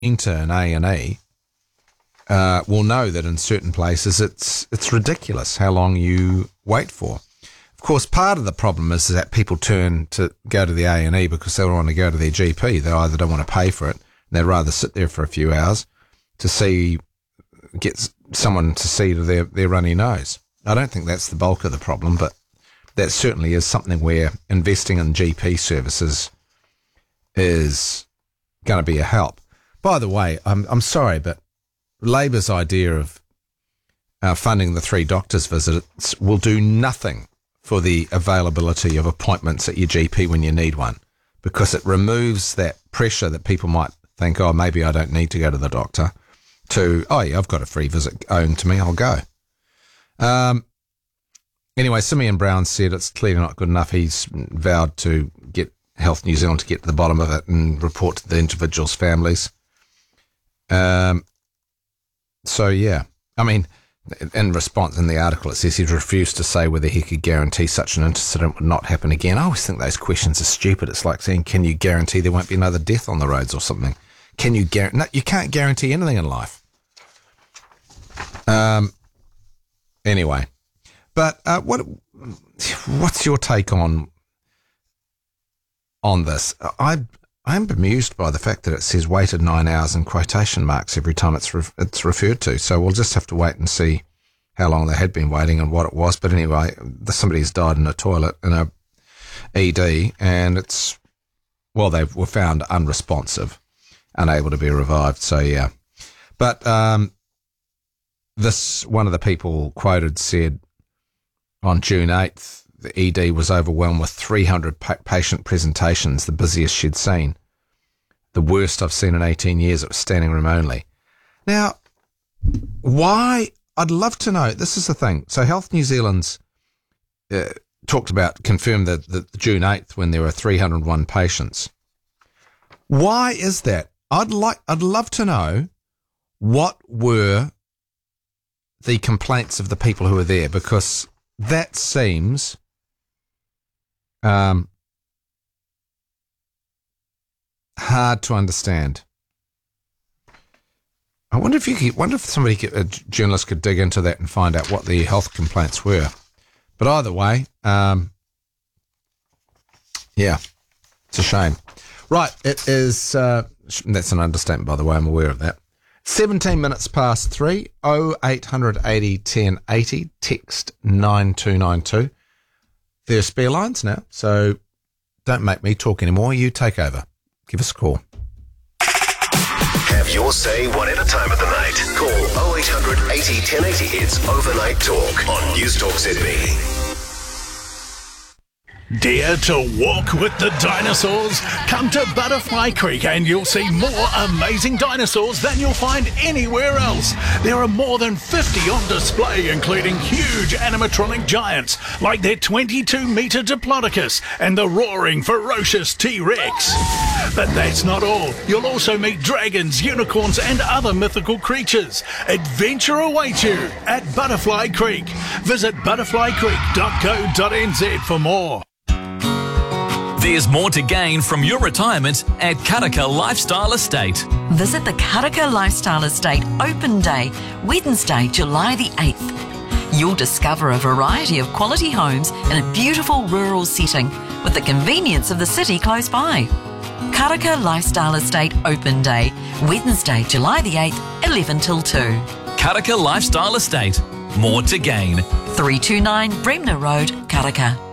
into an A&E will know that in certain places it's ridiculous how long you wait for. Of course, part of the problem is that people turn to go to the A&E because they don't want to go to their GP. They either don't want to pay for it, and they'd rather sit there for a few hours to get someone to see to their runny nose. I don't think that's the bulk of the problem, but that certainly is something where investing in GP services is going to be a help. By the way, I'm sorry, but Labor's idea of funding the 3 doctors' visits will do nothing for the availability of appointments at your GP when you need one, because it removes that pressure that people might think, oh, maybe I don't need to go to the doctor, to, oh, yeah, I've got a free visit owing to me, I'll go. Anyway, Simeon Brown said it's clearly not good enough. He's vowed to get Health New Zealand to get to the bottom of it and report to the individuals' families. So, yeah, I mean, in response in the article, it says he's refused to say whether he could guarantee such an incident would not happen again. I always think those questions are stupid. It's like saying, can you guarantee there won't be another death on the roads or something? Can you guarantee? No, you can't guarantee anything in life. Anyway, but what's your take on this? I'm bemused by the fact that it says waited 9 hours in quotation marks every time it's referred to. So we'll just have to wait and see how long they had been waiting and what it was. But anyway, somebody's died in a toilet in a ED, and they were found unresponsive, unable to be revived. So yeah, but this one of the people quoted said on June 8th. The ED was overwhelmed with 300 patient presentations, the busiest she'd seen. The worst I've seen in 18 years. It was standing room only. Now, why? I'd love to know. This is the thing. So Health New Zealand's confirmed that the June 8th when there were 301 patients. Why is that? I'd love to know what were the complaints of the people who were there, because that seems hard to understand. I wonder if a journalist could dig into that and find out what the health complaints were. But either way, yeah, it's a shame. Right, it is. That's an understatement, by the way. I'm aware of that. 17 minutes past 3. 0800 80 10 80. Text 9292. There's spare lines now, so don't make me talk anymore. You take over. Give us a call. Have your say whatever time of the night. Call 0800 80 1080. It's Overnight Talk on News Talk Sydney. Dare to walk with the dinosaurs? Come to Butterfly Creek and you'll see more amazing dinosaurs than you'll find anywhere else. There are more than 50 on display, including huge animatronic giants like their 22-metre Diplodocus and the roaring, ferocious T-Rex. But that's not all. You'll also meet dragons, unicorns and other mythical creatures. Adventure awaits you at Butterfly Creek. Visit butterflycreek.co.nz for more. There's more to gain from your retirement at Karaka Lifestyle Estate. Visit the Karaka Lifestyle Estate Open Day, Wednesday, July the 8th. You'll discover a variety of quality homes in a beautiful rural setting with the convenience of the city close by. Karaka Lifestyle Estate Open Day, Wednesday, July the 8th, 11 till 2. Karaka Lifestyle Estate. More to gain. 329 Bremner Road, Karaka.